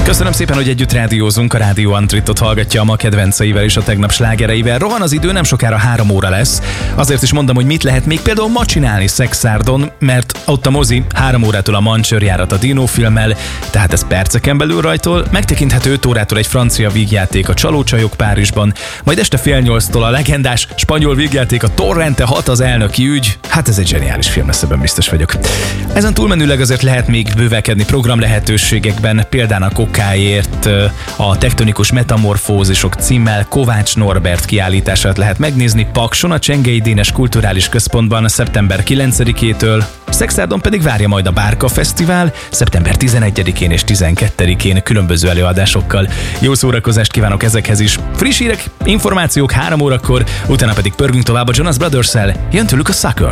Köszönöm szépen, hogy együtt rádiózunk. A Rádió Antrittot hallgatja a ma kedvenceivel és a tegnap slágereivel. Rohan az idő, nem sokára 3 óra lesz. Azért is mondom, hogy mit lehet még például ma csinálni Szexárdon, mert ott a mozi 3 órától a Mancsőrjárat a Dino filmmel, tehát ez perceken belül rajtól. Megtekinthető 5 órától egy francia vígjáték a Csalócsajok Párizsban, majd este 7:30-tól a legendás spanyol vígjáték a Torrente 6 az elnöki ügy. Hát ez egy zseniális film lesz, ebben biztos vagyok. Ezen túlmenőleg azért lehet még bővelkedni program lehetőségekben, például a Kokáért a Tektonikus Metamorfózisok címmel Kovács Norbert kiállítását lehet megnézni Pakson, a Csengei Dénes Kulturális Központban szeptember 9-től, Szexárdon pedig várja majd a Bárka Fesztivál szeptember 11-én és 12-én különböző előadásokkal. Jó szórakozást kívánok ezekhez is. Friss hírek, információk 3 órakor, utána pedig pörgünk tovább a Jonas Brothers-szel, jön tőlük a Sucker.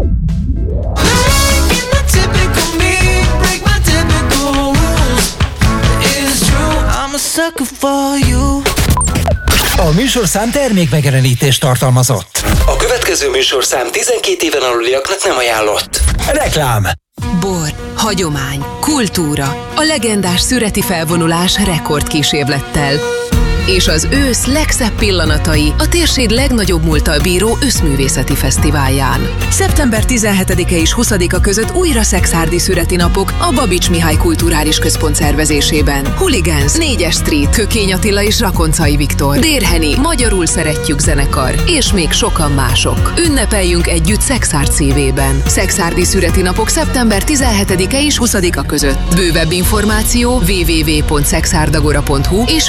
A műsorszám termékmegjelenítést tartalmazott. A következő műsorszám 12 éven aluliaknak nem ajánlott. Reklám. Bor, hagyomány, kultúra, a legendás szüreti felvonulás rekordkísérlettel. És az ősz legszebb pillanatai a térség legnagyobb múlttal bíró őszművészeti fesztiválján. Szeptember 17-e és 20-a között újra szexárdi szüreti napok a Babics Mihály Kulturális Központ szervezésében. Hooligans, 4-es Street, Kökény Attila és Rakoncai Viktor, Dérheni, Magyarul Szeretjük zenekar, és még sokan mások. Ünnepeljünk együtt Szexárd szívében. Szexárdi szüreti napok szeptember 17-e és 20-a között. Bővebb információ www.szexárdagora.hu és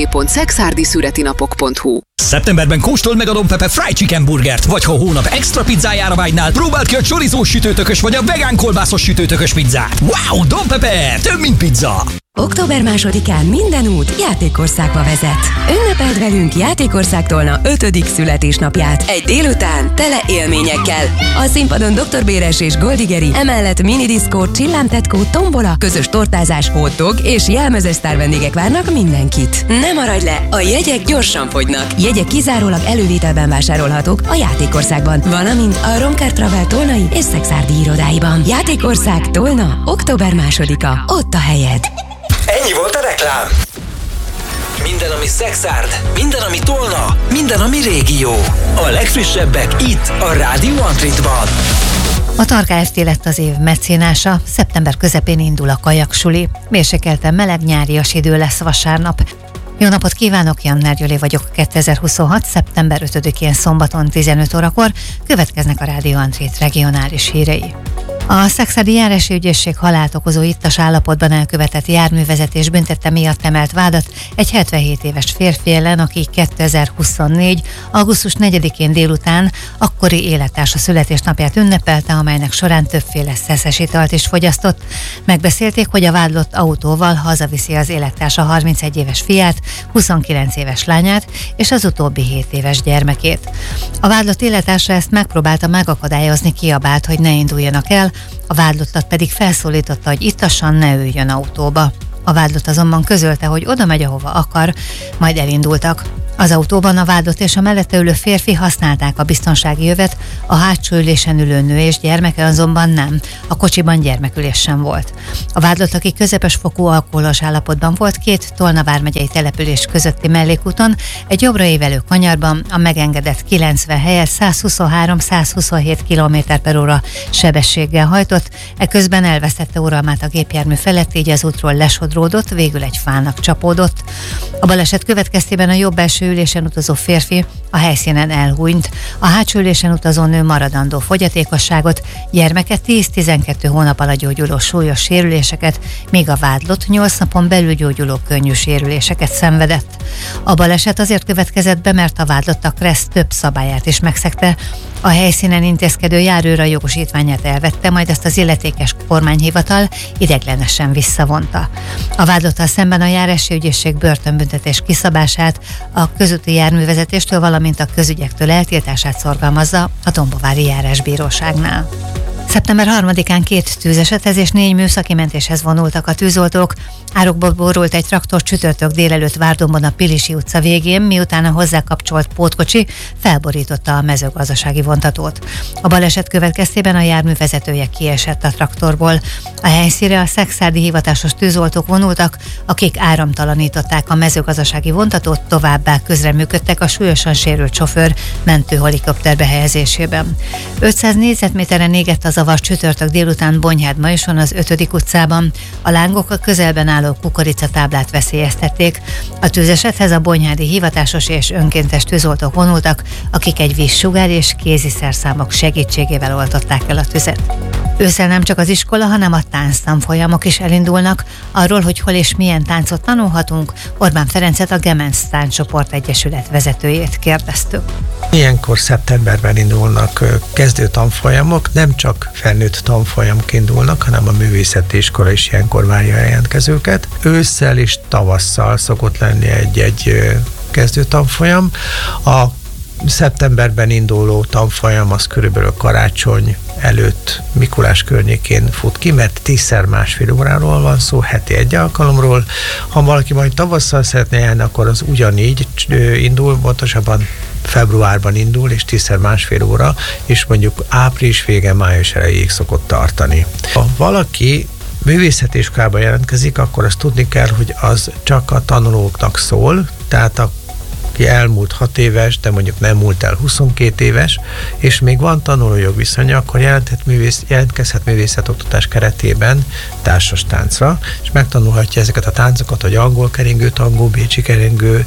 www.szexárdiszüretinapok.hu. Szeptemberben kóstold meg a Don Pepe Fried Chicken Burgert, vagy ha a hónap extra pizzájára vágynál, próbáld ki a chorizós sütőtökös vagy a vegán kolbászos sütőtökös pizzát. Wow, Don Pepe, több mint pizza! Október 2-án minden út Játékországba vezet. Ünnepeld velünk Játékország Tolna 5. születésnapját. Egy délután tele élményekkel. A színpadon Dr. Béres és Goldigeri, emellett minidiszkó, csillámtetkó, tombola, közös tortázás, hotdog és jelmezes sztárvendégek várnak mindenkit. Ne maradj le, a jegyek gyorsan fogynak. Jegyek kizárólag elővételben vásárolhatók a Játékországban, valamint a Romker Travel tolnai és szexárdi irodáiban. Játékország Tolna, október 2-a, ott a helyed. Ennyi volt a reklám. Minden, ami Szexárd, minden, ami Tolna, minden, ami régió. A legfrissebbek itt, a Rádió Antritban. A Tarka Ft. Lett az év mecénása, szeptember közepén indul a kajaksuli. Mérsékelten meleg nyárias idő lesz vasárnap. Jó napot kívánok, Janner Gyöli vagyok. 2026. szeptember 5-én szombaton 15 órakor következnek a Rádió Antrit regionális hírei. A Szexárdi Járási Ügyészség halált okozó ittas állapotban elkövetett járművezetés büntette miatt emelt vádat egy 77 éves férfi ellen, aki 2024. augusztus 4-én délután akkori élettársa születésnapját ünnepelte, amelynek során többféle szeszes italt is fogyasztott. Megbeszélték, hogy a vádlott autóval hazaviszi az élettársa 31 éves fiát, 29 éves lányát és az utóbbi 7 éves gyermekét. A vádlott élettársa ezt megpróbálta megakadályozni, kiabált, hogy ne induljanak el, a vádlottat pedig felszólította, hogy ittassan ne üljön autóba. A vádlott azonban közölte, hogy oda megy, ahova akar, majd elindultak. Az autóban a vádlott és a mellette ülő férfi használták a biztonsági jövet, a hátsó ülésen ülő nő és gyermeke azonban nem, a kocsiban gyermekülés sem volt. A vádlott, aki közepes fokú alkoholos állapotban volt, 2 Tolna vármegyei település közötti mellékúton, egy jobbra évelő kanyarban a megengedett 90 helyett 123-127 km/h sebességgel hajtott, eközben elvesztette uralmát a gépjármű felett, így az útról lesodródott, végül egy fának csapódott. A baleset következtében a jobb első ülésen utazó férfi a helyszínen elhunyt. A hátsó ülésen utazó nő maradandó fogyatékosságot, gyermeke 10-12 hónap alatt gyógyuló súlyos sérüléseket, míg a vádlott 8 napon belül gyógyuló könnyű sérüléseket szenvedett. A baleset azért következett be, mert a vádlott a KRESZ több szabályát is megszegte. A helyszínen intézkedő járőr a jogosítványát elvette, majd ezt az illetékes kormányhivatal ideiglenesen visszavonta. A vádlottal szemben a Járási Ügyészség börtönbüntetés kiszabását, a közúti járművezetéstől, valamint a közügyektől eltiltását szorgalmazza a Dombovári Járásbíróságnál. Szeptember 3-án 2 tűzesethez és 4 műszaki mentéshez vonultak a tűzoltók. Árokba borult egy traktor csütörtök délelőtt Várdomban a Pilisi utca végén, miután a hozzákapcsolt pótkocsi felborította a mezőgazdasági vontatót. A baleset következtében a jármű vezetője kiesett a traktorból. A helyszínre a szekszárdi hivatásos tűzoltók vonultak, akik áramtalanították a mezőgazdasági vontatót, továbbá közreműködtek a súlyosan sérült sofőr mentőhelikopterbe helyezésében. 500 négyzetméteren égett a zavar csütörtök délután Bonyhád-Majoson az 5. utcában. A lángok a közelben álló kukoricatáblát veszélyeztették. A tűzesethez a bonyhádi hivatásos és önkéntes tűzoltók vonultak, akik egy vízsugár és kéziszerszámok segítségével oltották el a tüzet. Ősszel nem csak az iskola, hanem a tánctanfolyamok is elindulnak. Arról, hogy hol és milyen táncot tanulhatunk, Orbán Ferencet, a Gemenc Tánccsoport Egyesület vezetőjét kérdeztük. Ilyenkor szeptemberben indulnak kezdő tanfolyamok, nem csak felnőtt tanfolyamok indulnak, hanem a művészeti iskola is ilyenkor várja a jelentkezőket. Ősszel és tavasszal szokott lenni egy kezdő tanfolyam. A szeptemberben induló tanfolyam az körülbelül karácsony előtt Mikulás környékén fut ki, mert 10x1,5 óráról van szó, heti egy alkalomról. Ha valaki majd tavasszal szeretne járni, akkor az ugyanígy indul, pontosabban februárban indul, és 10x1,5 óra, és mondjuk április vége, május elejéig szokott tartani. Ha valaki művészeti iskolába jelentkezik, akkor azt tudni kell, hogy az csak a tanulóknak szól, tehát aki elmúlt 6 éves, de mondjuk nem múlt el 22 éves, és még van tanulójog viszonya, akkor jelentkezhet művészetoktatás keretében társas táncra, és megtanulhatja ezeket a táncokat, hogy angol keringő, tangó, bécsi keringő,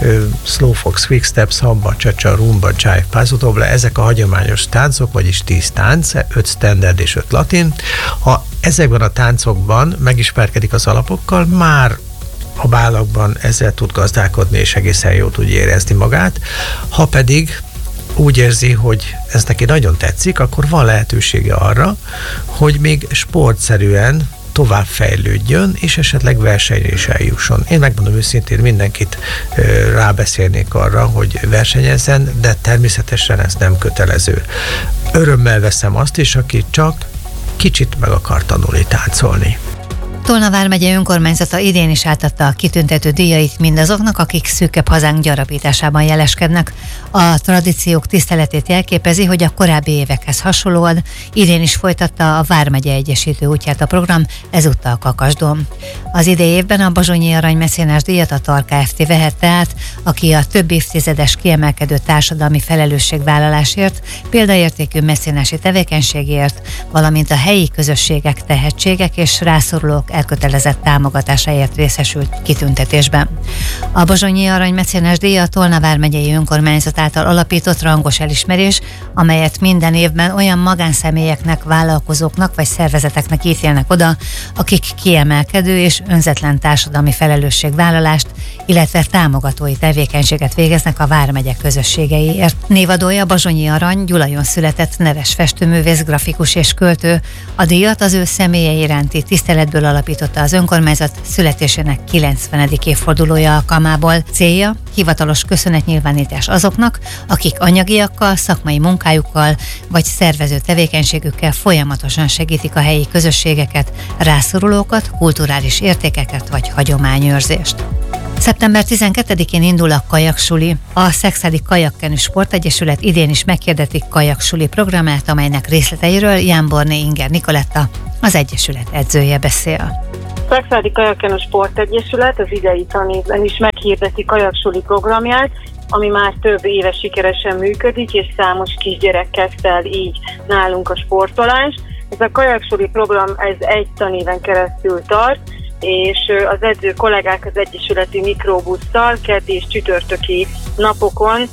slow fox, quick step, szamba, csa-csa, rumba, jive, paso doble, ezek a hagyományos táncok, vagyis 10 tánc, 5 standard és 5 latin. Ha ezekben a táncokban megismerkedik az alapokkal, már a bálakban ezzel tud gazdálkodni, és egészen jól tud érezni magát. Ha pedig úgy érzi, hogy ez neki nagyon tetszik, akkor van lehetősége arra, hogy még sportszerűen tovább fejlődjön, és esetleg versenyre is eljusson. Én megmondom őszintén, mindenkit rábeszélnék arra, hogy versenyezzen, de természetesen ez nem kötelező. Örömmel veszem azt is, aki csak kicsit meg akar tanulni táncolni. Tolna vármegye önkormányzata idén is átadta a kitüntető díjait mindazoknak, akik szűkebb hazánk gyarapításában jeleskednek. A tradíciók tiszteletét jelképezi, hogy a korábbi évekhez hasonlóan idén is folytatta a Vármegye Egyesítő útját a program, ezúttal Kakasdon. Az idei évben a Bazsonyi Arany mecénás díjat a TAR Kft. Vehette át, aki a több évtizedes kiemelkedő társadalmi felelősségvállalásért, példaértékű mecénási tevékenységért, valamint a helyi közösségek, tehetségek és rászorulók elkötelezett támogatásáért részesült kitüntetésben. A Bazsonyi Arany mecénás díja a Tolna vármegyei önkormányzat által alapított rangos elismerés, amelyet minden évben olyan magánszemélyeknek, vállalkozóknak vagy szervezeteknek ítélnek oda, akik kiemelkedő és önzetlen társadalmi felelősségvállalást, illetve támogatói tevékenységet végeznek a vármegye közösségeiért. Névadója Bazsonyi Arany Gyulajon született neves festőművész, grafikus és költő. A díjat az ő személye iránti tiszteletből alapította az önkormányzat születésének 90. évfordulója alkalmából. Célja hivatalos köszönetnyilvánítás azoknak, akik anyagiakkal, szakmai munkájukkal vagy szervező tevékenységükkel folyamatosan segítik a helyi közösségeket, rászorulókat, kulturális értékeket vagy hagyományőrzést. Szeptember 12-én indul a kajaksuli. A Szekszárdi Kajakkenű Sportegyesület idén is meghirdeti kajaksuli programját, amelynek részleteiről Jánborné Inger Nikoletta, az egyesület edzője beszél. A Szekszárdi Kajakkenű Sportegyesület az idei tanévben is meghirdeti kajaksuli programját, ami már több éve sikeresen működik, és számos kisgyerek kezdte el így nálunk a sportolást. Ez a kajaksuli program egy tanéven keresztül tart, és az edző kollégák az egyesületi mikrobusszal keddi és csütörtöki napokon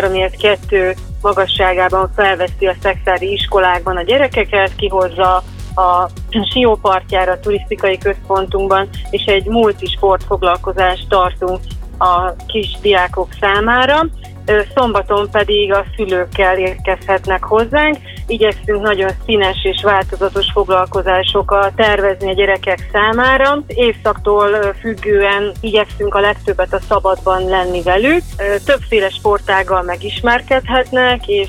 3x2 magasságában felveszi a szekszárdi iskolákban a gyerekeket, kihozza a Siópartjára, a turisztikai központunkban, és egy multisport foglalkozást tartunk a kisdiákok számára. Szombaton pedig a szülőkkel érkezhetnek hozzánk. Igyekszünk nagyon színes és változatos foglalkozásokat tervezni a gyerekek számára. Évszaktól függően igyekszünk a legtöbbet a szabadban lenni velük. Többféle sportággal megismerkedhetnek, és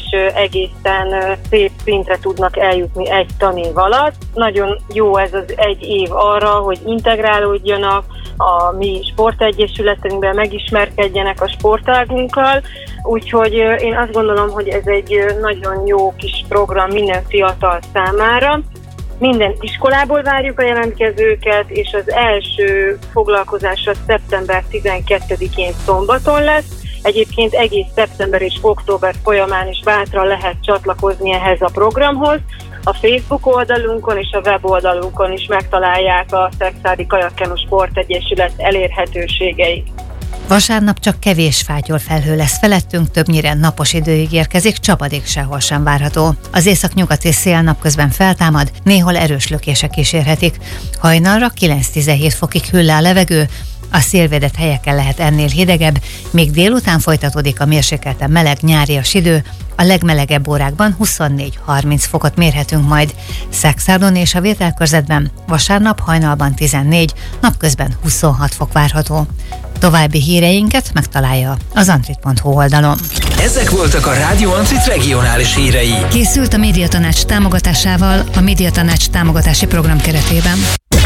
egészen szép szintre tudnak eljutni egy tanév alatt. Nagyon jó ez az egy év arra, hogy integrálódjanak a mi sportegyesületünkben, megismerkedjenek a sportágunkkal, úgyhogy én azt gondolom, hogy ez egy nagyon jó kis program minden fiatal számára. Minden iskolából várjuk a jelentkezőket, és az első foglalkozásra szeptember 12-én szombaton lesz. Egyébként egész szeptember és október folyamán is bátran lehet csatlakozni ehhez a programhoz. A Facebook oldalunkon és a weboldalunkon is megtalálják a Szexárdi Kajakkenu Sportegyesület elérhetőségeit. Vasárnap csak kevés fátyol felhő lesz felettünk, többnyire napos időig érkezik, csapadék sehol sem várható. Az északnyugati szél napközben feltámad, néhol erős lökések kísérhetik. Hajnalra 9-17 fokig hűl le a levegő, a szélvédett helyeken lehet ennél hidegebb, még délután folytatódik a mérsékelten meleg nyárias idő, a legmelegebb órákban 24-30 fokot mérhetünk majd. Szexárdon és a Vételkörzetben vasárnap hajnalban 14, napközben 26 fok várható. További híreinket megtalálja az antrit.hu oldalon. Ezek voltak a Rádió Antrit regionális hírei. Készült a Médiatanács támogatásával a Médiatanács támogatási program keretében.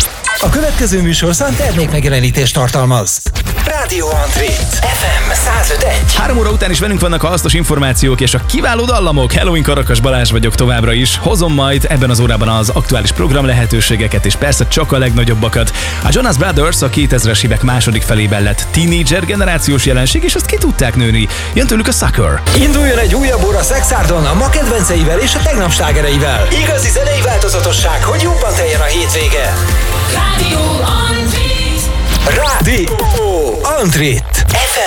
A következő műsorszám termékmegjelenítést tartalmaz. Rádió Antrit FM 105.1. 3 óra után is velünk vannak a hasznos információk és a kiváló dallamok. Halloween Karakas Balázs vagyok továbbra is. Hozom majd ebben az órában az aktuális program lehetőségeket, és persze csak a legnagyobbakat. A Jonas Brothers a 2000-es évek második felében lett tínédzser generációs jelenség, és azt ki tudták nőni. Jön tőlük a Sucker. Induljon egy újabb óra Szexárdon a ma kedvenceivel és a tegnap slágereivel. Igazi zenei változatosság, hogy jobban teljen a hétvége. Rádió Antrit. Rádió Antrit FM